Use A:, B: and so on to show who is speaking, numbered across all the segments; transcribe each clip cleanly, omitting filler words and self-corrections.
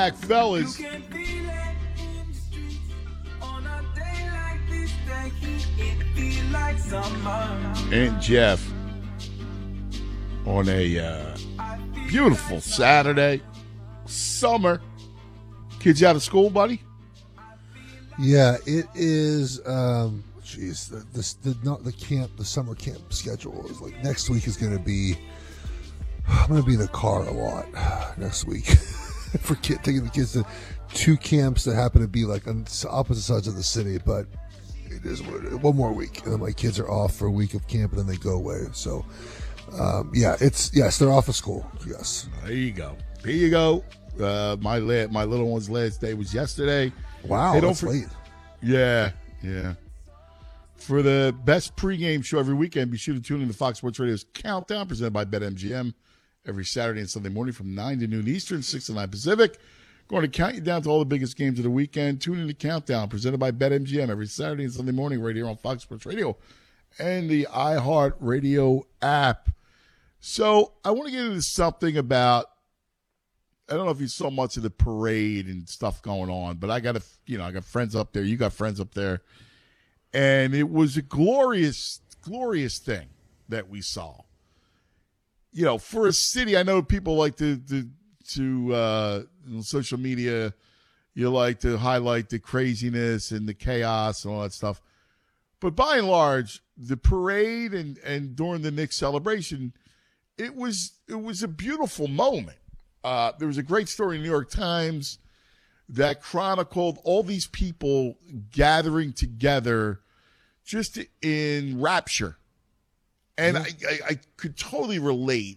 A: back, fellas. And Jeff on a beautiful Saturday, summer. Kids out of school, buddy?
B: Yeah, it is. The summer camp schedule is like next week is going to be. I'm going to be in the car a lot next week for taking the kids to two camps that happen to be like on opposite sides of the city, but it is one more week, and then my kids are off for a week of camp, and then they go away. So, they're off of school. Yes,
A: there you go. Here you go. My little one's last day was yesterday.
B: Wow, that's late.
A: Yeah. For the best pregame show every weekend, be sure to tune in to Fox Sports Radio's Countdown, presented by BetMGM, every Saturday and Sunday morning from 9 to noon Eastern, 6 to 9 Pacific. Going to count you down to all the biggest games of the weekend. Tune in to Countdown, presented by BetMGM, every Saturday and Sunday morning right here on Fox Sports Radio and the iHeartRadio app. So I want to get into something about, I don't know if you saw much of the parade and stuff going on, but I got friends up there. You got friends up there. And it was a glorious, glorious thing that we saw. You know, for a city, I know people like to on social media, you like to highlight the craziness and the chaos and all that stuff. But by and large, the parade and during the Knicks celebration, it was a beautiful moment. There was a great story in the New York Times that chronicled all these people gathering together just in rapture. And I could totally relate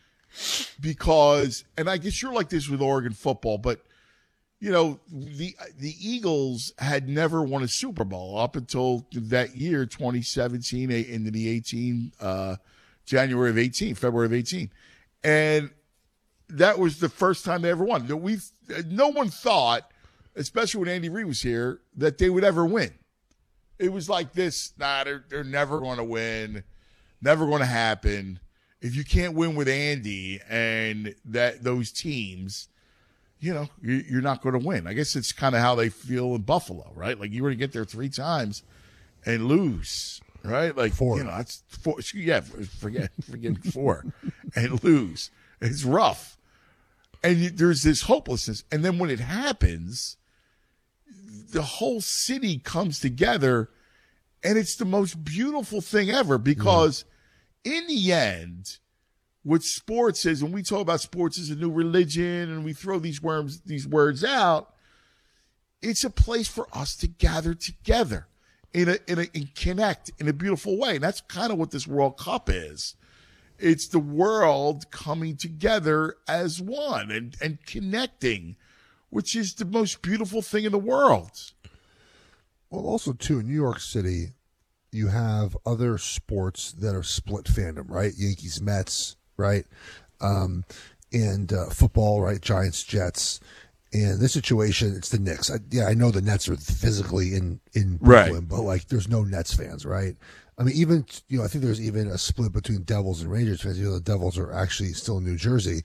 A: because, and I guess you're like this with Oregon football, but, you know, the Eagles had never won a Super Bowl up until that year, 2017, into the February of 18. And that was the first time they ever won. No one thought, especially when Andy Reid was here, that they would ever win. It was like this, they're never going to win, never going to happen. If you can't win with Andy and those teams, you know, you're not going to win. I guess it's kind of how they feel in Buffalo, right? Like you were to get there 3 times and lose, right? Like
B: 4.
A: You know, that's 4. Yeah, forget 4 and lose. It's rough. And there's this hopelessness. And then when it happens, the whole city comes together, and it's the most beautiful thing ever because in the end, what sports is, and we talk about sports as a new religion, and we throw these words out, it's a place for us to gather together and connect in a beautiful way. And that's kind of what this World Cup is. It's the world coming together as one and connecting, which is the most beautiful thing in the world.
B: Well, also, too, in New York City, you have other sports that are split fandom, right? Yankees, Mets, right? And football, right? Giants, Jets. And this situation, it's the Knicks. I know the Nets are physically in Brooklyn, right, but, like, there's no Nets fans, right? I mean, even, you know, I think there's even a split between Devils and Rangers fans. You know, the Devils are actually still in New Jersey.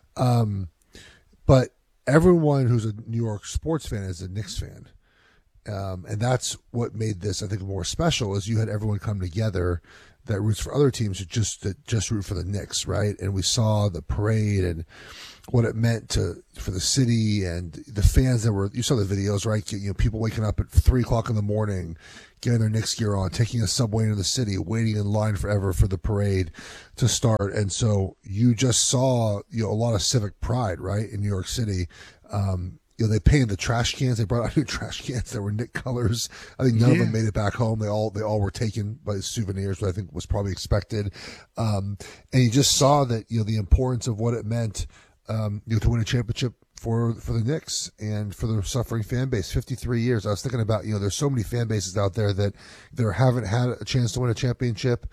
B: But everyone who's a New York sports fan is a Knicks fan. And that's what made this, I think, more special, is you had everyone come together that roots for other teams that just root for the Knicks, right? And we saw the parade and what it meant for the city and the fans you saw the videos, right? You know, people waking up at 3:00 in the morning, getting their Knicks gear on, taking a subway into the city, waiting in line forever for the parade to start. And so you just saw, you know, a lot of civic pride, right, in New York City. You know, they painted the trash cans. They brought out new trash cans that were Knick colors. I think none of them made it back home. They all were taken by souvenirs, which I think was probably expected. And you just saw that, you know, the importance of what it meant, you know, to win a championship for the Knicks and for the suffering fan base. 53 years. I was thinking about, you know, there's so many fan bases out there that either haven't had a chance to win a championship,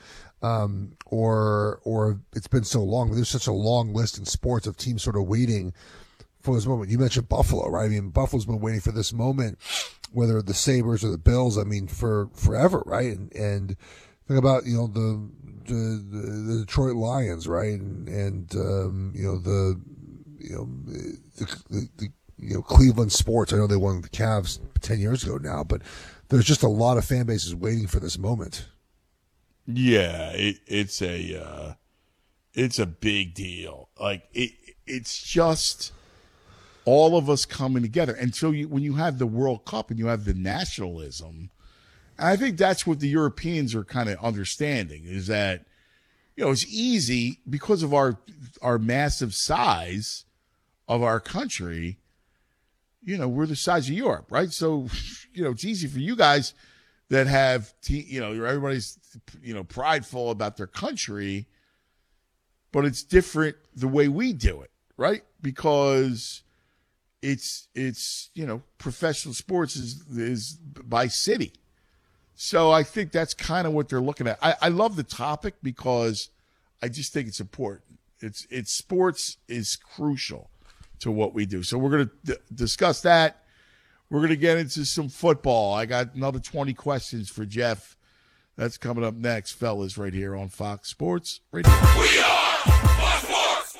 B: or it's been so long. There's such a long list in sports of teams sort of waiting for this moment. You mentioned Buffalo, right? I mean, Buffalo's been waiting for this moment, whether the Sabres or the Bills, I mean, for forever, right? And think about, you know, the Detroit Lions, right? And you know, the Cleveland sports. I know they won the Cavs 10 years ago now, but there's just a lot of fan bases waiting for this moment.
A: Yeah, it's a big deal. Like it's just all of us coming together. And so when you have the World Cup and you have the nationalism, I think that's what the Europeans are kind of understanding, is that, it's easy because of our massive size of our country. We're the size of Europe, right? So, it's easy for you guys that have, everybody's, prideful about their country, but it's different the way we do it, right? Because it's professional sports is by city. So I think that's kind of what they're looking at. I love the topic because I just think it's important. It's sports is crucial to what we do. So we're going to discuss that. We're going to get into some football. I got another 20 questions for Jeff. That's coming up next, fellas, right here on Fox Sports Radio.
C: We are Fox Sports!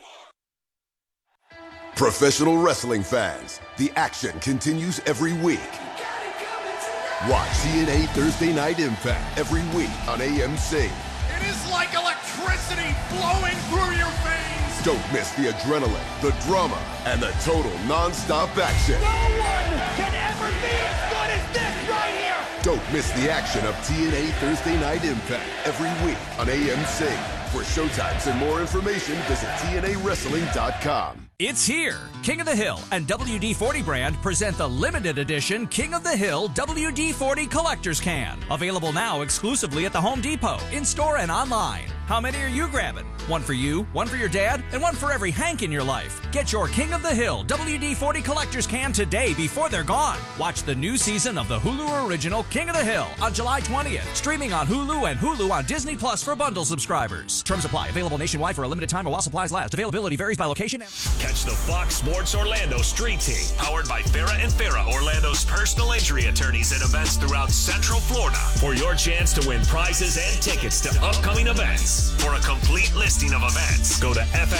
C: Professional wrestling fans, the action continues every week. Watch TNA Thursday Night Impact every week on AMC.
D: It is like electricity flowing through your veins.
C: Don't miss the adrenaline, the drama, and the total non-stop action.
D: No one can ever be as good as this right here.
C: Don't miss the action of TNA Thursday Night Impact every week on AMC. For showtimes and more information, visit TNAWrestling.com.
E: It's here. King of the Hill and WD-40 brand present the limited edition King of the Hill WD-40 Collector's Can. Available now exclusively at the Home Depot, in-store and online. How many are you grabbing? One for you, one for your dad, and one for every Hank in your life. Get your King of the Hill WD-40 Collector's Can today before they're gone. Watch the new season of the Hulu original King of the Hill on July 20th. Streaming on Hulu and Hulu on Disney Plus for bundle subscribers. Terms apply. Available nationwide for a limited time or while supplies last. Availability varies by location.
F: Catch the Fox Sports Orlando Street Team, powered by Farrah and Farrah, Orlando's personal injury attorneys at events throughout Central Florida, for your chance to win prizes and tickets to upcoming events. For a complete listing of events, go to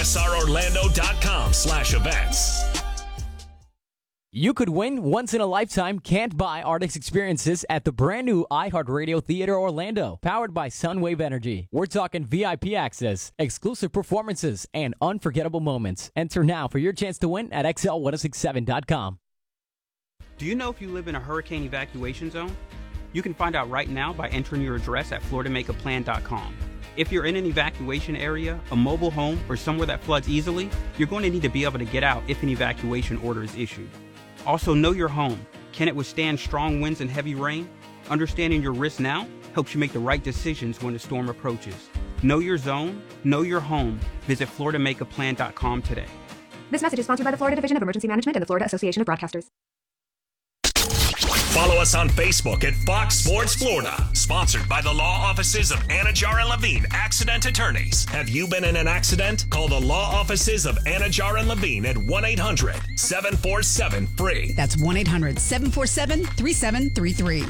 F: fsrorlando.com/events.
G: You could win once-in-a-lifetime can't-buy Artist experiences at the brand-new iHeartRadio Theater Orlando, powered by Sunwave Energy. We're talking VIP access, exclusive performances, and unforgettable moments. Enter now for your chance to win at XL1067.com.
H: Do you know if you live in a hurricane evacuation zone? You can find out right now by entering your address at FloridaMakeAPlan.com. If you're in an evacuation area, a mobile home, or somewhere that floods easily, you're going to need to be able to get out if an evacuation order is issued. Also, know your home. Can it withstand strong winds and heavy rain? Understanding your risk now helps you make the right decisions when a storm approaches. Know your zone, know your home. Visit FloridaMakeAPlan.com today.
I: This message is sponsored by the Florida Division of Emergency Management and the Florida Association of Broadcasters.
F: Follow us on Facebook at Fox Sports Florida. Sponsored by the law offices of Anajar and Levine, accident attorneys. Have you been in an accident? Call the law offices of Anajar and Levine at 1-800-747-FREE.
J: That's 1-800-747-3733.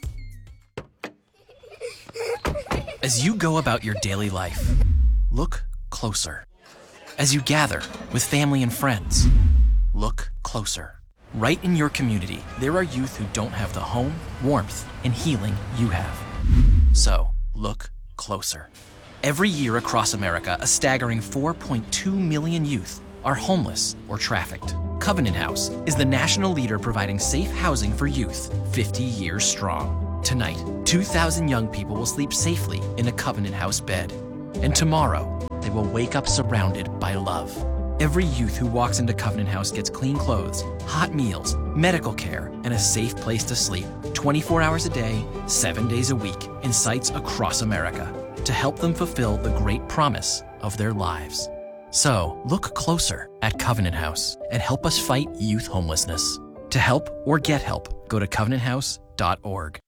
K: As you go about your daily life, look closer. As you gather with family and friends, look closer. Right in your community, there are youth who don't have the home, warmth, and healing you have. So, look closer. Every year across America, a staggering 4.2 million youth are homeless or trafficked. Covenant House is the national leader providing safe housing for youth, 50 years strong. Tonight, 2,000 young people will sleep safely in a Covenant House bed. And tomorrow, they will wake up surrounded by love. Every youth who walks into Covenant House gets clean clothes, hot meals, medical care, and a safe place to sleep 24 hours a day, 7 days a week in sites across America to help them fulfill the great promise of their lives. So, look closer at Covenant House and help us fight youth homelessness. To help or get help, go to covenanthouse.org.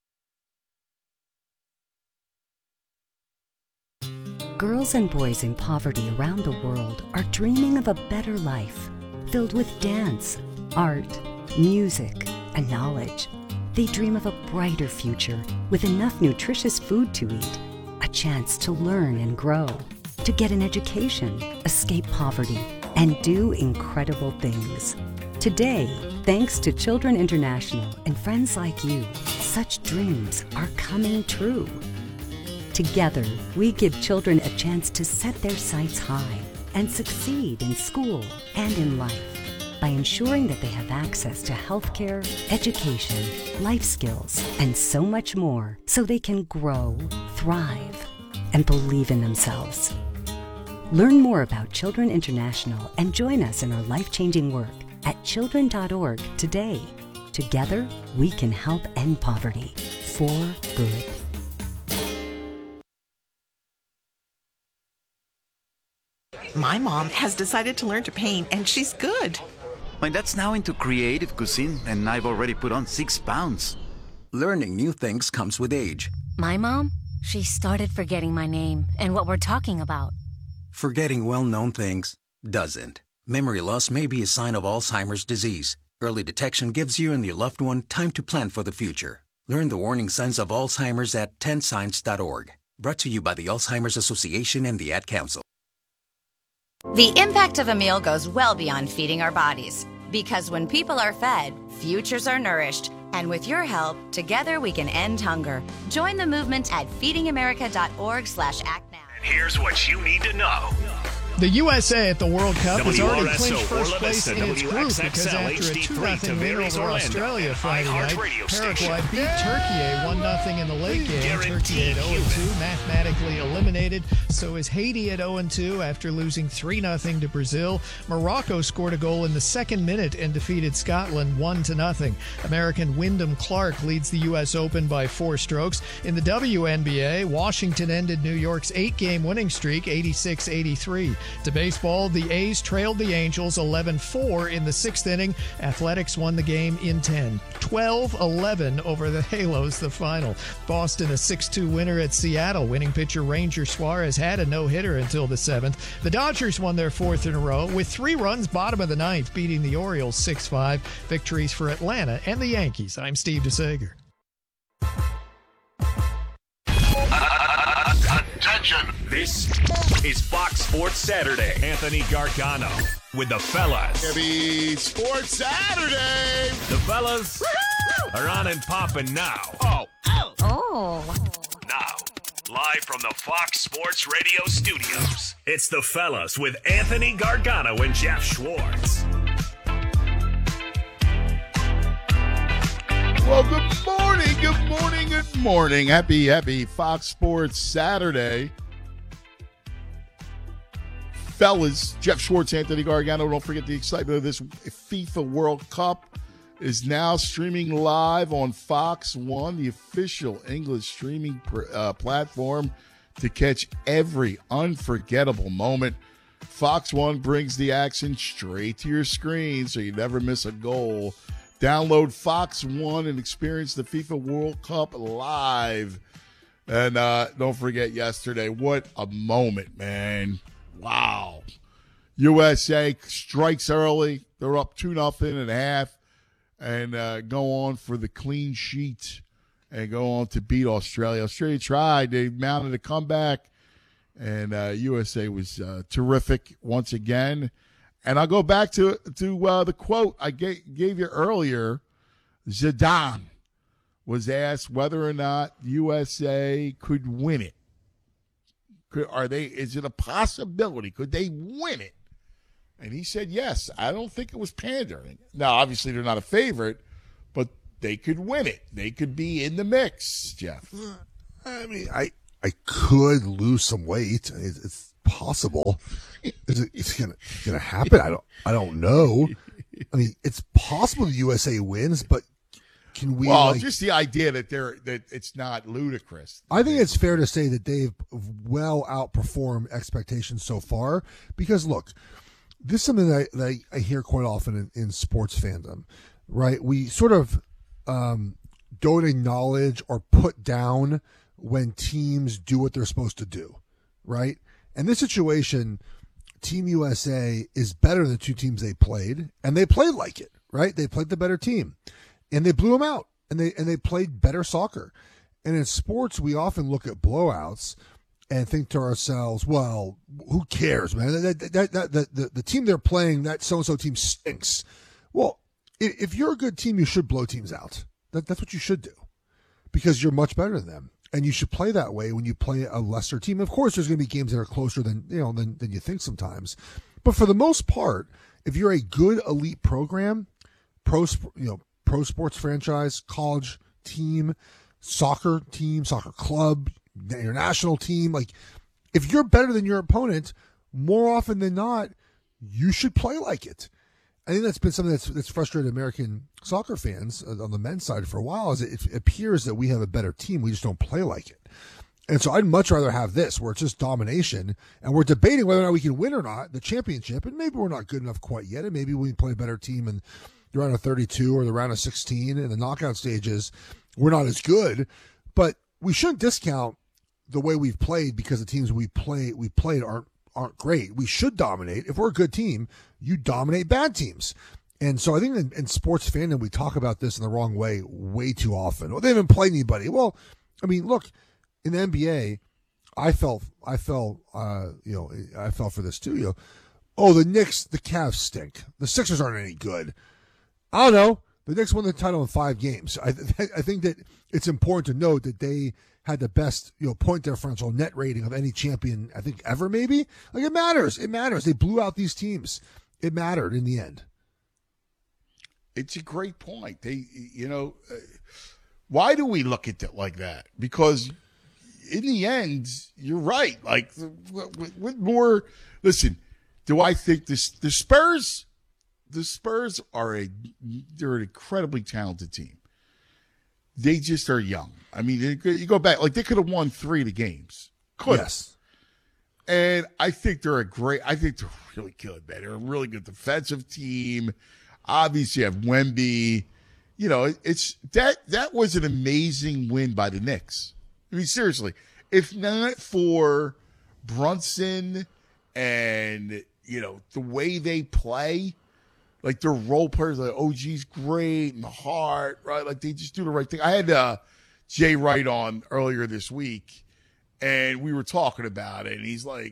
L: Girls and boys in poverty around the world are dreaming of a better life, filled with dance, art, music, and knowledge. They dream of a brighter future with enough nutritious food to eat, a chance to learn and grow, to get an education, escape poverty, and do incredible things. Today, thanks to Children International and friends like you, such dreams are coming true. Together, we give children a chance to set their sights high and succeed in school and in life by ensuring that they have access to healthcare, education, life skills, and so much more so they can grow, thrive, and believe in themselves. Learn more about Children International and join us in our life-changing work at children.org today. Together, we can help end poverty for good.
J: My mom has decided to learn to paint, and she's good.
M: My dad's now into creative cuisine, and I've already put on 6 pounds.
N: Learning new things comes with age.
O: My mom, she started forgetting my name and what we're talking about.
N: Forgetting well-known things doesn't. Memory loss may be a sign of Alzheimer's disease. Early detection gives you and your loved one time to plan for the future. Learn the warning signs of Alzheimer's at 10signs.org. Brought to you by the Alzheimer's Association and the Ad Council.
P: The impact of a meal goes well beyond feeding our bodies. Because when people are fed, futures are nourished. And with your help, together we can end hunger. Join the movement at feedingamerica.org/actnow.
F: And here's what you need to know.
Q: The USA at the World Cup has already
F: WRSO
Q: clinched first place in its group because
F: WXXL
Q: after a
F: HD3
Q: 2-0 win over
F: Orlando,
Q: Australia Friday night, Paraguay beat Turkey 1-0 in the late game. Turkey at 0-2, mathematically eliminated. So is Haiti at 0-2 after losing 3-0 to Brazil. Morocco scored a goal in the second minute and defeated Scotland 1-0. American Wyndham Clark leads the U.S. Open by 4 strokes. In the WNBA, Washington ended New York's 8-game winning streak, 86-83. To baseball, the A's trailed the Angels 11-4 in the 6th inning. Athletics won the game in 10. 12-11 over the Halos, the final. Boston a 6-2 winner at Seattle. Winning pitcher Ranger Suarez had a no-hitter until the 7th. The Dodgers won their 4th in a row with 3 runs bottom of the 9th, beating the Orioles 6-5. Victories for Atlanta and the Yankees. I'm Steve DeSager.
F: Attention! This is Fox Sports Saturday. Anthony Gargano with the fellas.
A: Heavy Sports Saturday.
F: The fellas are on and popping now.
O: Oh.
F: Now, live from the Fox Sports Radio studios, it's the fellas with Anthony Gargano and Jeff Schwartz.
A: Well, good morning, good morning, good morning. Happy Fox Sports Saturday. Fellas, Jeff Schwartz, Anthony Gargano. Don't forget the excitement of this FIFA World Cup is now streaming live on Fox One, the official English streaming platform to catch every unforgettable moment. Fox One brings the action straight to your screen so you never miss a goal. Download Fox One and experience the FIFA World Cup live. And don't forget yesterday, what a moment, man. Wow. USA strikes early. They're up 2-0 at half and go on for the clean sheet and go on to beat Australia. Australia tried. They mounted a comeback, and USA was terrific once again. And I'll go back to the quote I gave you earlier. Zidane was asked whether or not USA could win it. Is it a possibility? Could they win it? And he said yes. I don't think it was pandering. Now, obviously, they're not a favorite, but they could win it. They could be in the mix, Jeff.
B: I mean, I could lose some weight. It's possible. It's gonna happen. I don't know. I mean, it's possible the USA wins, but can we?
A: Well, just the idea that it's not ludicrous.
B: I think it's fair to say that they've well outperformed expectations so far. Because look, this is something that I hear quite often in sports fandom, right? We sort of don't acknowledge or put down when teams do what they're supposed to do, right? In this situation, Team USA is better than the 2 teams they played, and they played like it, right? They played the better team, and they blew them out, and they played better soccer. And in sports, we often look at blowouts and think to ourselves, well, who cares, man? The team they're playing, that so-and-so team stinks. Well, if you're a good team, you should blow teams out. That's what you should do, because you're much better than them, and you should play that way when you play a lesser team. Of course, there's going to be games that are closer than you think sometimes, but for the most part, if you're a good elite program, pro sports franchise, college team, soccer club, international team, like if you're better than your opponent, more often than not, you should play like it. I think that's been something that's frustrated American soccer fans on the men's side for a while, is it appears that we have a better team. We just don't play like it. And so I'd much rather have this, where it's just domination, and we're debating whether or not we can win or not, the championship, and maybe we're not good enough quite yet, and maybe we play a better team in the round of 32 or the round of 16 in the knockout stages. We're not as good, but we shouldn't discount the way we've played, because the teams we played aren't great. We should dominate. If we're a good team, you dominate bad teams. And so I think in sports fandom, we talk about this in the wrong way too often. Well, they haven't played anybody. Well, I mean, look, in the NBA, I fell for this too. Oh, the Knicks, the Cavs stink. The Sixers aren't any good. I don't know. The Knicks won the title in 5 games. I think that it's important to note that they had the best, point differential net rating of any champion, I think, ever, maybe. Like, it matters. It matters. They blew out these teams. It mattered in the end.
A: It's a great point. Why do we look at it like that? Because in the end, you're right. Like, with more, listen, do I think the Spurs are they're an incredibly talented team. They just are young. I mean, you go back, like, they could have won 3 of the games.
B: Yes.
A: And I think they're really good, man. They're a really good defensive team. Obviously, you have Wemby. It's that was an amazing win by the Knicks. I mean, seriously, if not for Brunson and, the way they play, like, their role players, like OG's great and Hart, right? Like, they just do the right thing. I had Jay Wright on earlier this week, and we were talking about it, and he's like,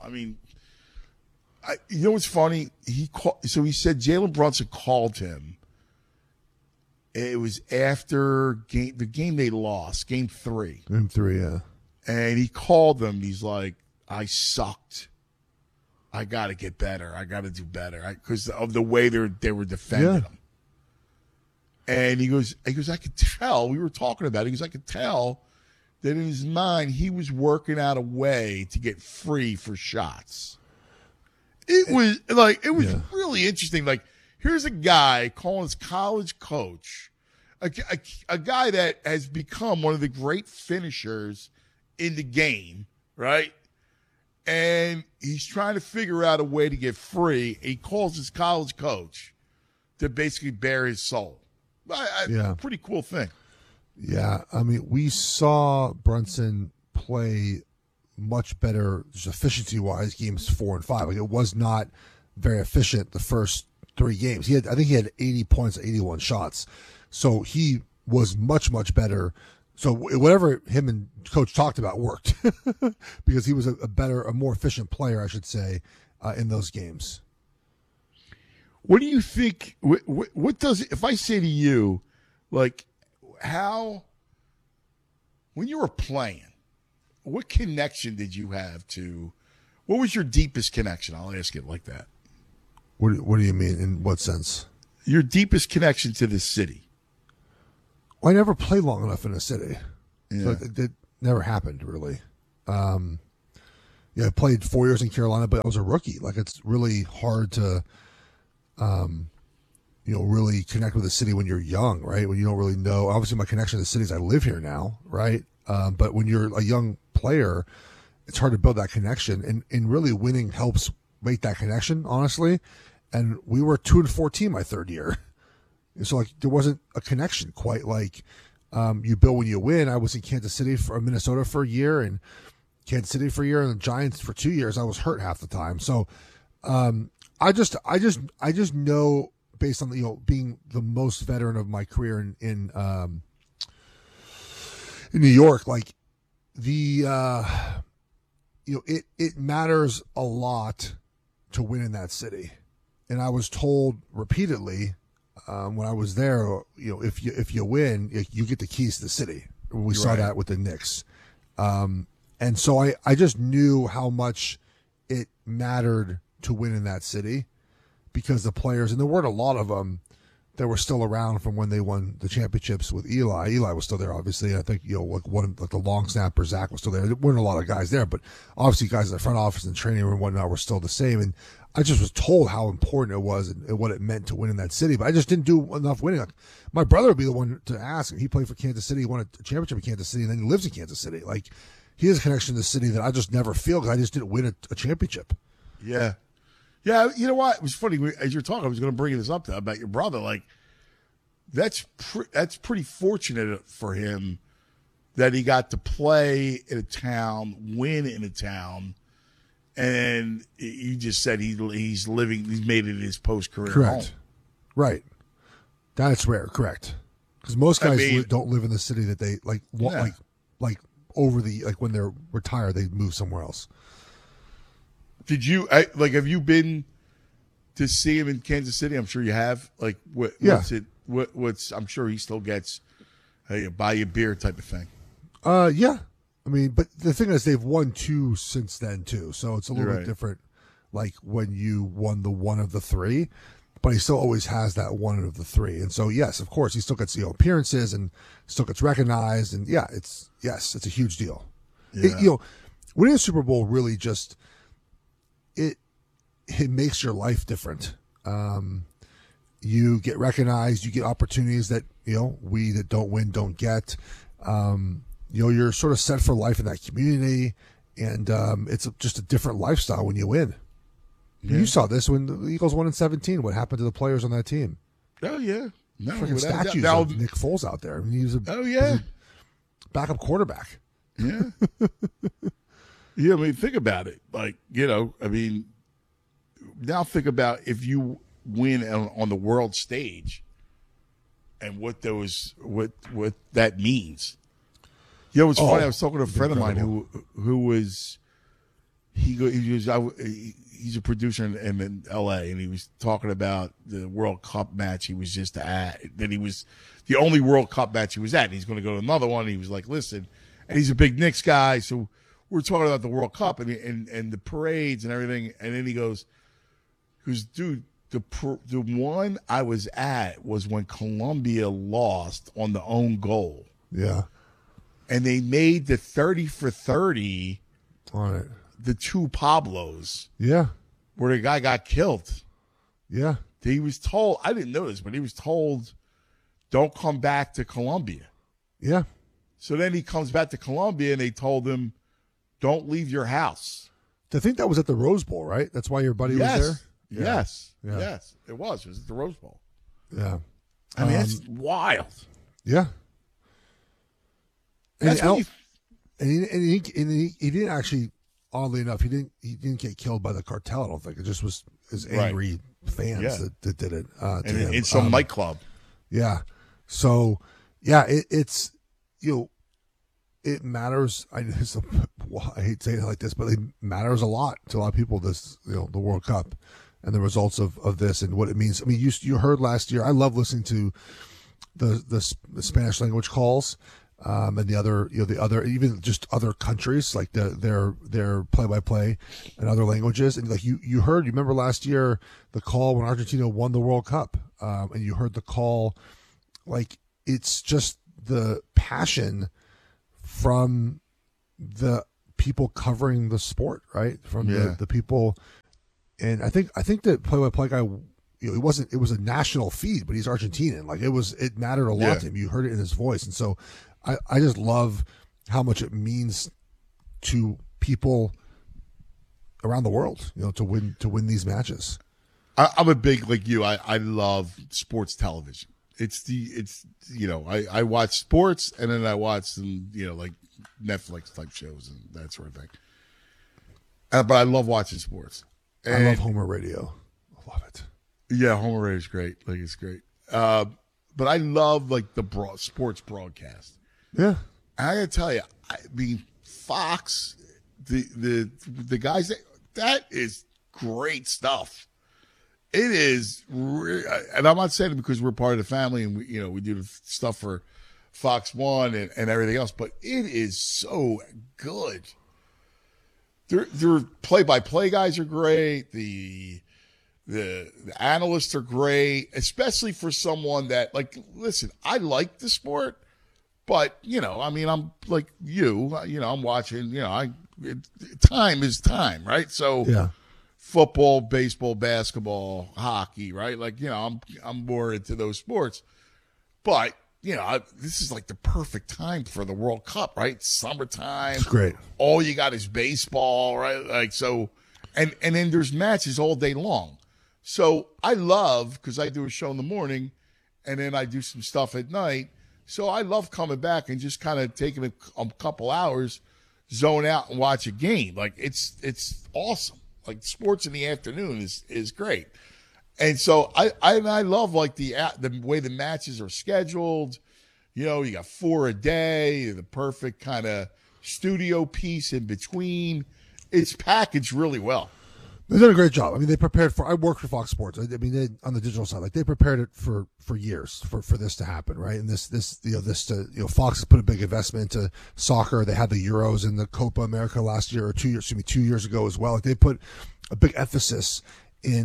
A: what's funny? He said Jalen Brunson called him. It was after the game they lost, game 3.
B: Game 3, yeah.
A: And he called them. He's like, I sucked. I got to get better. I got to do better because of the way they were defending him. And he goes, I could tell. We were talking about it. He goes, I could tell that in his mind he was working out a way to get free for shots. It was really interesting. Like, here's a guy calling his college coach, a guy that has become one of the great finishers in the game, right? And he's trying to figure out a way to get free. He calls his college coach to basically bare his soul. Pretty cool thing.
B: Yeah, I mean, we saw Brunson play much better, just efficiency-wise, games 4 and 5. Like, it was not very efficient the first 3 games. I think he had 80 points, 81 shots. So he was much, much better. So whatever him and coach talked about worked because he was a more efficient player, I should say, in those games.
A: What do you think? What does, if I say to you, like, how, when you were playing, what connection did you have to, what was your deepest connection? I'll ask it like that.
B: What do you mean? In what sense?
A: Your deepest connection to the city.
B: Well, I never played long enough in a city.
A: Yeah.
B: So it never happened, really. I played 4 years in Carolina, but I was a rookie. Like, it's really hard to, really connect with the city when you're young, right? When you don't really know. Obviously, my connection to the city is I live here now, right? But when you're a young player, it's hard to build that connection. And really winning helps make that connection, honestly. And we were a 2-4 team my 3rd year. So, like, there wasn't a connection quite like you build when you win. I was in Kansas City for Minnesota for a year, and Kansas City for a year, and the Giants for 2 years. I was hurt half the time. So, I just know, based on being the most veteran of my career in New York, like it matters a lot to win in that city. And I was told repeatedly when I was there, if you win, you get the keys to the city. We saw that with the Knicks. And so I just knew how much it mattered to win in that city because the players, and there weren't a lot of them that were still around from when they won the championships with Eli. Eli was still there, obviously. I think, like the long snapper, Zach, was still there. There weren't a lot of guys there, but obviously guys in the front office and training room and whatnot were still the same. And I just was told how important it was and what it meant to win in that city, but I just didn't do enough winning. Like, my brother would be the one to ask. He played for Kansas City, he won a championship in Kansas City, and then he lives in Kansas City. Like, he has a connection to the city that I just never feel because I just didn't win a championship.
A: Yeah. Yeah, you know what? It was funny. As you're talking, I was going to bring this up about your brother. Like, that's pretty fortunate for him that he got to play in a town, win in a town, and you just said he's made it his post-career
B: Correct.
A: home.
B: Right. That's rare. Correct. Because most guys don't live in the city that they like when they're retired, they move somewhere else.
A: Did you have you been to see him in Kansas City? I'm sure you have. Like, what's it? What's I'm sure he still gets buy you a beer type of thing.
B: Yeah. I mean, but the thing is, they've won 2 since then too, so it's a little bit different. Like when you won the one of the 3, but he still always has that one of the 3, and so yes, of course, he still gets appearances and still gets recognized, and it's a huge deal.
A: Yeah.
B: Winning a Super Bowl really just it makes your life different. You get recognized, you get opportunities that we that don't win don't get. You're sort of set for life in that community, and it's just a different lifestyle when you win. Yeah. You saw this when the Eagles won in 2017. What happened to the players on that team?
A: Oh yeah, no
B: freaking statues of Nick Foles out there. I mean, he was a backup quarterback.
A: Yeah, yeah. I mean, think about it. Like now think about if you win on the world stage, and what that means. It's funny. I was talking to a friend of mine who was he's a producer in L.A. and he was talking about the World Cup match he was just at. That he was the only World Cup match he was at. And he's going to go to another one. And he was like, "Listen," and he's a big Knicks guy, so we're talking about the World Cup and the parades and everything. And then he goes, "Dude, the one I was at was when Colombia lost on the own goal."
B: Yeah.
A: And they made the 30 for 30
B: on it.
A: The 2 Pablos.
B: Yeah.
A: Where the guy got killed.
B: Yeah.
A: He was told, I didn't know this, but he was told, don't come back to Colombia.
B: Yeah.
A: So then he comes back to Colombia and they told him, don't leave your house.
B: I think that was at the Rose Bowl, right? That's why your buddy was there?
A: Yeah. Yes. Yeah. Yes. It was at the Rose Bowl.
B: Yeah.
A: I mean, it's wild.
B: Yeah. And
A: he
B: didn't actually, oddly enough, he didn't get killed by the cartel. I don't think it just was his angry fans that did it to him.
A: In some nightclub.
B: Yeah. So it's it matters. I hate saying it like this, but it matters a lot to a lot of people. This the World Cup and the results of this and what it means. I mean, you heard last year. I love listening to the Spanish language calls. And the other even just other countries like their play-by-play and other languages, and like you remember last year the call when Argentina won the World Cup, and you heard the call, like it's just the passion from the people covering the sport, right? From the people, and I think the play-by-play guy. It was a national feed, but he's Argentinian. Like it mattered a lot to him. You heard it in his voice, and so. I just love how much it means to people around the world, to win these matches.
A: I'm a big like you. I love sports television. I watch sports and then I watch some like Netflix type shows and that sort of thing. But I love watching sports. And
B: I love Homer Radio. I love it.
A: Yeah, Homer Radio is great. Like it's great. But I love like the sports broadcast.
B: Yeah,
A: I gotta tell you, I mean, Fox, the guys that is great stuff. It is, and I'm not saying it because we're part of the family and we do the stuff for Fox 1 and everything else, but it is so good. Their play-by-play guys are great. The analysts are great, especially for someone that, like, listen, I like the sport, but, I'm like you, I'm watching, time is time, right? So
B: yeah.
A: Football, baseball, basketball, hockey, right? Like, I'm more into those sports. But, this is like the perfect time for the World Cup, right? Summertime.
B: It's great.
A: All you got is baseball, right? Like, so, and then there's matches all day long. So I love, because I do a show in the morning and then I do some stuff at night. So I love coming back and just kind of taking a couple hours, zone out and watch a game. Like, it's awesome. Like, sports in the afternoon is great. And so I love, like, the way the matches are scheduled. You got 4 a day, the perfect kind of studio piece in between. It's packaged really well.
B: They've done a great job. I mean, they prepared I worked for Fox Sports. I mean, they, on the digital side, like, they prepared it for years for this to happen, right? And Fox has put a big investment into soccer. They had the Euros and the Copa America last year, or 2 years ago as well. Like, they put a big emphasis in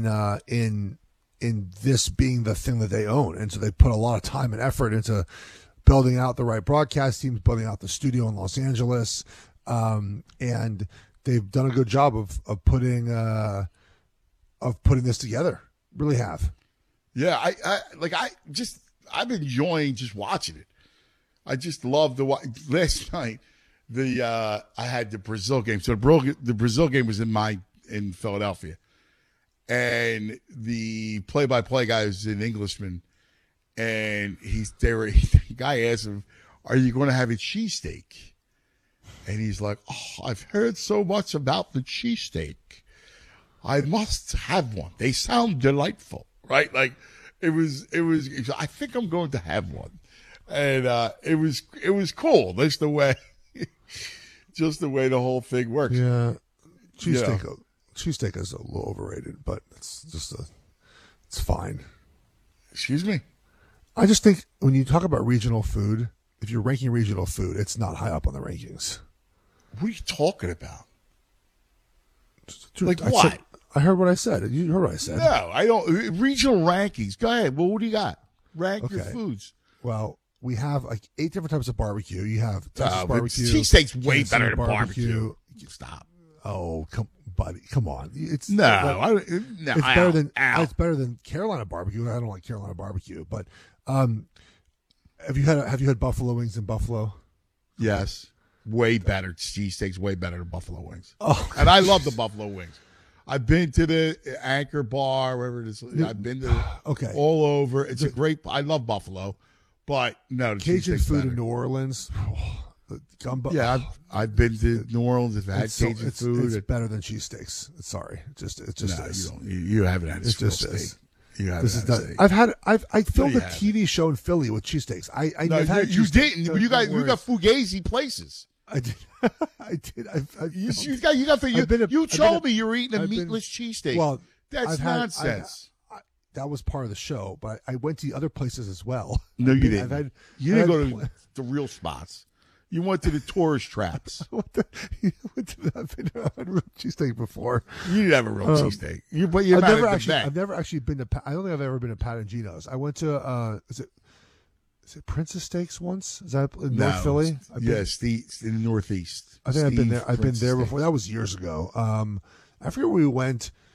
B: this being the thing that they own, and so they put a lot of time and effort into building out the right broadcast teams, building out the studio in Los Angeles, and they've done a good job of putting this together. Really have.
A: Yeah, I've been enjoying just watching it. I just love last night. I had the Brazil game. So the Brazil game was in Philadelphia, and the play-by-play guy was an Englishman, and the guy asked him, "Are you going to have a cheesesteak?" And he's like, "Oh, I've heard so much about the cheesesteak. I must have one. They sound delightful." Right? Like, it was, I think I'm going to have one. And, it was cool. That's the way, just the way the whole thing works.
B: Yeah. Cheesesteak is a little overrated, but it's fine.
A: Excuse me?
B: I just think when you talk about regional food, if you're ranking regional food, it's not high up on the rankings.
A: What are you talking about?
B: Like,
A: what?
B: I heard what I said. You heard what I said.
A: No, I don't. Regional rankings. Go ahead. Well, what do you got? Rank your foods.
B: Well, we have like 8 different types of barbecue. You have Texas barbecue.
A: Cheesesteak's way better than barbecue. Stop.
B: Oh, buddy, come on. It's
A: better
B: than it's better than Carolina barbecue. I don't like Carolina barbecue, but have you had buffalo wings in Buffalo?
A: Yes, way better. Cheesesteak's way better than buffalo wings.
B: Oh,
A: and I love the buffalo wings. I've been to the Anchor Bar, wherever it is. I've been to all over. It's a great. I love buffalo, but no, the
B: Cajun food
A: better.
B: in New Orleans. The gumbo.
A: Yeah, I've been to New Orleans. I've had Cajun food.
B: It's better than cheesesteaks. Sorry, it just is.
A: You haven't had a steak. You haven't had a steak.
B: I filmed a TV show in Philly with cheesesteaks. I've had
A: you didn't. You got fugazi places.
B: I did. I did.
A: You told me you were eating a meatless cheesesteak.
B: Well,
A: that's nonsense.
B: That was part of the show, but I went to other places as well.
A: No, you didn't. You didn't go to the real spots. You went to the tourist traps.
B: I've had real cheesesteak before.
A: You didn't have a real cheesesteak.
B: I've never actually been to. I don't think I've ever been to Pat and Gino's. I went to. Is it Princess Steaks once? Is that in North Philly?
A: Yes, in the Northeast.
B: I think I've been there. I've been there before. That was years ago. I forget where we went.